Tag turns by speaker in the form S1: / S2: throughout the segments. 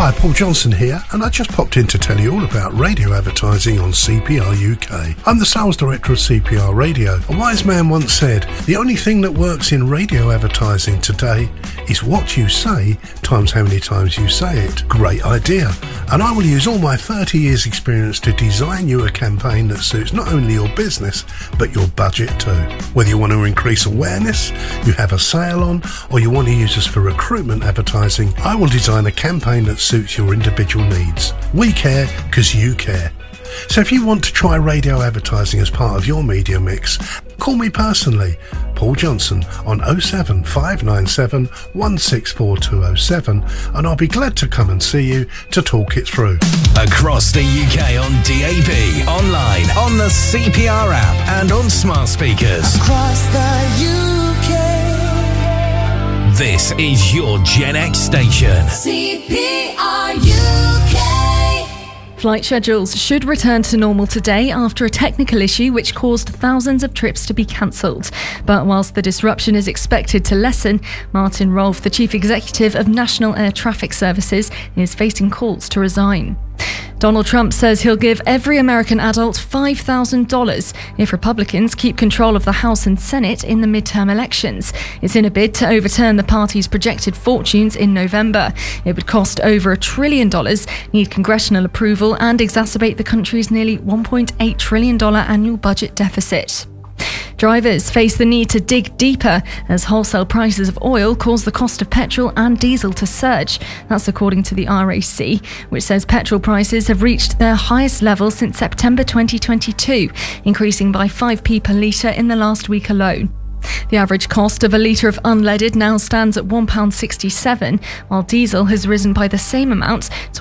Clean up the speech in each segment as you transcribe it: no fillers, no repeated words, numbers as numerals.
S1: Hi, Paul Johnson here, and I just popped in to tell you all about radio advertising on CPR UK. I'm the sales director of CPR Radio. A wise man once said, the only thing that works in radio advertising today is what you say times how many times you say it. Great idea. And I will use all my 30 years experience to design you a campaign that suits not only your business, but your budget too. Whether you want to increase awareness, you have a sale on, or you want to use us for recruitment advertising, I will design a campaign that suits your individual needs. We care because you care. So if you want to try radio advertising as part of your media mix, call me personally, Paul Johnson, on 07597 164207, and I'll be glad to come and see you to talk it through.
S2: Across the UK on DAB, online, on the CPR app and on smart speakers.
S3: Across the UK.
S2: This is your Gen X station.
S3: CPR UK.
S4: Flight schedules should return to normal today after a technical issue which caused thousands of trips to be cancelled. But whilst the disruption is expected to lessen, Martin Rolfe, the Chief Executive of National Air Traffic Services, is facing calls to resign. Donald Trump says he'll give every American adult $5,000 if Republicans keep control of the House and Senate in the midterm elections. It's in a bid to overturn the party's projected fortunes in November. It would cost over $1 trillion, need congressional approval, and exacerbate the country's nearly $1.8 trillion annual budget deficit. Drivers face the need to dig deeper as wholesale prices of oil cause the cost of petrol and diesel to surge. That's according to the RAC, which says petrol prices have reached their highest level since September 2022, increasing by 5p per litre in the last week alone. The average cost of a litre of unleaded now stands at £1.67, while diesel has risen by the same amount to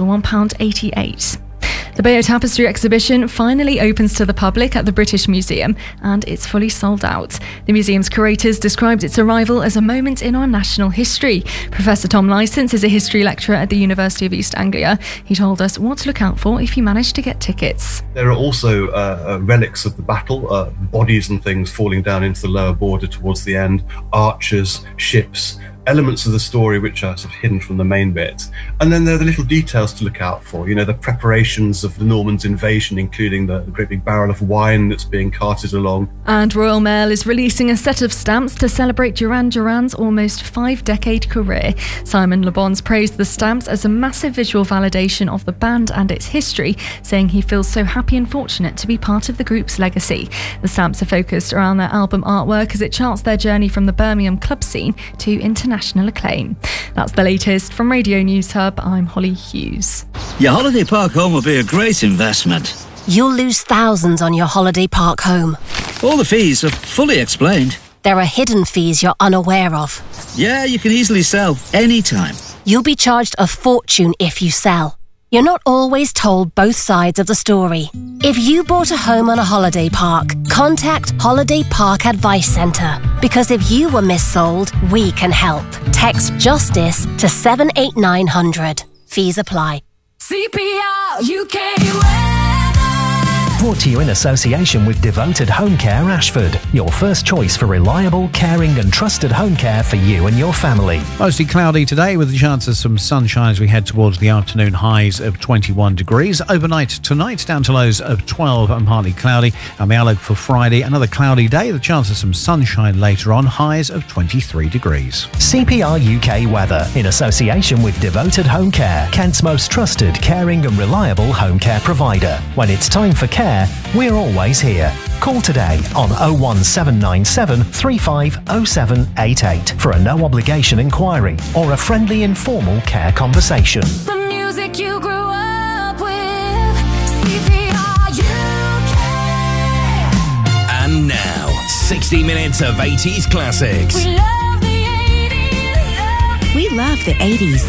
S4: £1.88. The Bayeux Tapestry exhibition finally opens to the public at the British Museum, and it's fully sold out. The museum's curators described its arrival as a moment in our national history. Professor Tom Licence is a history lecturer at the University of East Anglia. He told us what to look out for if you manage to get tickets.
S5: There are also relics of the battle, bodies and things falling down into the lower border towards the end, archers, ships, elements of the story which are sort of hidden from the main bit. And then there are the little details to look out for, the preparations of the Normans' invasion, including the great big barrel of wine that's being carted along.
S4: And Royal Mail is releasing a set of stamps to celebrate Duran Duran's almost 5-decade career. Simon Le Bon's praised the stamps as a massive visual validation of the band and its history, saying he feels so happy and fortunate to be part of the group's legacy. The stamps are focused around their album artwork as it charts their journey from the Birmingham club scene to international acclaim. That's the latest from Radio News Hub. I'm Holly Hughes.
S6: Your holiday park home will be a great investment.
S7: You'll lose thousands on your holiday park home.
S6: All the fees are fully explained.
S7: There are hidden fees you're unaware of.
S6: Yeah, you can easily sell anytime.
S7: You'll be charged a fortune if you sell. You're not always told both sides of the story. If you bought a home on a holiday park, contact Holiday Park Advice Centre. Because if you were missold, we can help. Text JUSTICE to 78900. Fees apply.
S3: CPR UK.
S2: Brought to you in association with Devoted Home Care Ashford, your first choice for reliable, caring and trusted home care for you and your family.
S8: Mostly cloudy today with the chance of some sunshine as we head towards the afternoon, highs of 21 degrees. Overnight tonight down to lows of 12 and partly cloudy. And the outlook for Friday, another cloudy day, the chance of some sunshine later on, highs of 23 degrees.
S2: CPR UK weather in association with Devoted Home Care, Kent's most trusted, caring and reliable home care provider. When it's time for care, we're always here. Call today on 01797 350788 for a no obligation inquiry or a friendly informal care conversation.
S3: The music you grew up with. CPR UK.
S2: And now, 60 minutes of 80s classics.
S3: We love the 80s.
S9: We love the 80s.